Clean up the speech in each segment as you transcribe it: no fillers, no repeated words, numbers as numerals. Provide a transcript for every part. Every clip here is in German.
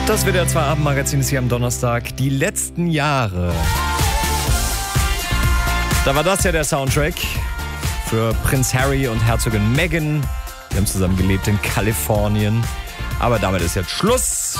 Das WDR 2 Abendmagazin ist hier am Donnerstag. Die letzten Jahre. Da war das ja der Soundtrack für Prinz Harry und Herzogin Meghan. Die haben zusammen gelebt in Kalifornien. Aber damit ist jetzt Schluss.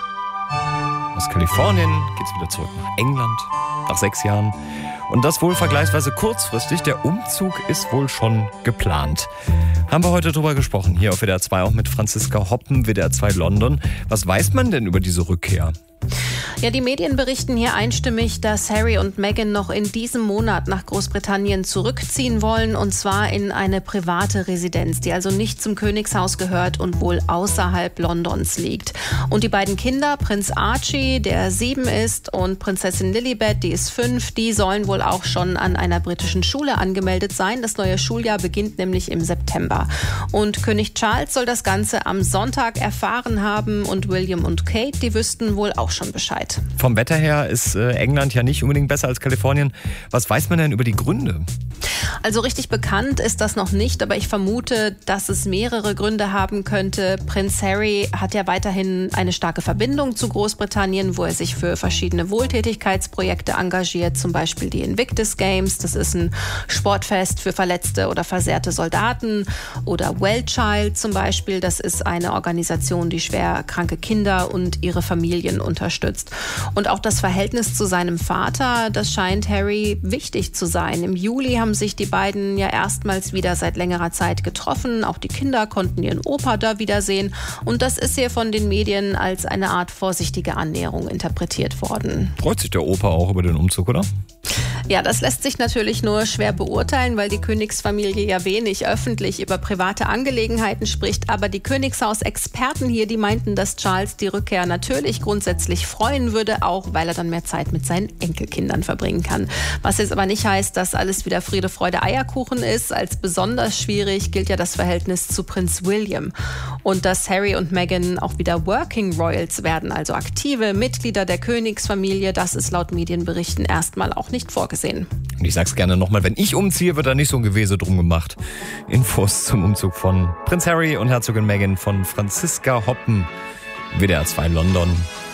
Aus Kalifornien geht's wieder zurück nach England. Nach 6 Jahren. Und das wohl vergleichsweise kurzfristig. Der Umzug ist wohl schon geplant. Haben wir heute drüber gesprochen. Hier auf WDR 2 auch mit Franziska Hoppen, WDR 2 London. Was weiß man denn über diese Rückkehr? Ja, die Medien berichten hier einstimmig, dass Harry und Meghan noch in diesem Monat nach Großbritannien zurückziehen wollen, und zwar in eine private Residenz, die also nicht zum Königshaus gehört und wohl außerhalb Londons liegt. Und die beiden Kinder, Prinz Archie, der 7 ist, und Prinzessin Lilibet, die ist 5, die sollen wohl auch schon an einer britischen Schule angemeldet sein. Das neue Schuljahr beginnt nämlich im September. Und König Charles soll das Ganze am Sonntag erfahren haben, und William und Kate, die wüssten wohl auch schon Bescheid. Vom Wetter her ist England ja nicht unbedingt besser als Kalifornien. Was weiß man denn über die Gründe? Also richtig bekannt ist das noch nicht, aber ich vermute, dass es mehrere Gründe haben könnte. Prinz Harry hat ja weiterhin eine starke Verbindung zu Großbritannien, wo er sich für verschiedene Wohltätigkeitsprojekte engagiert, zum Beispiel die Invictus Games. Das ist ein Sportfest für verletzte oder versehrte Soldaten. Oder Well Child zum Beispiel, das ist eine Organisation, die schwer kranke Kinder und ihre Familien unterstützt. Und auch das Verhältnis zu seinem Vater, das scheint Harry wichtig zu sein. Im Juli haben sich die beiden ja erstmals wieder seit längerer Zeit getroffen. Auch die Kinder konnten ihren Opa da wiedersehen. Und das ist hier von den Medien als eine Art vorsichtige Annäherung interpretiert worden. Freut sich der Opa auch über den Umzug, oder? Ja, das lässt sich natürlich nur schwer beurteilen, weil die Königsfamilie ja wenig öffentlich über private Angelegenheiten spricht. Aber die Königshaus-Experten hier, die meinten, dass Charles die Rückkehr natürlich grundsätzlich freuen würde, auch weil er dann mehr Zeit mit seinen Enkelkindern verbringen kann. Was jetzt aber nicht heißt, dass alles wieder Friede, Freude, Eierkuchen ist. Als besonders schwierig gilt ja das Verhältnis zu Prinz William. Und dass Harry und Meghan auch wieder Working Royals werden, also aktive Mitglieder der Königsfamilie, das ist laut Medienberichten erstmal auch nicht vorgesehen. Und ich sag's gerne nochmal, wenn ich umziehe, wird da nicht so ein Gewese drum gemacht. Infos zum Umzug von Prinz Harry und Herzogin Meghan von Franziska Hoppen, WDR 2 London.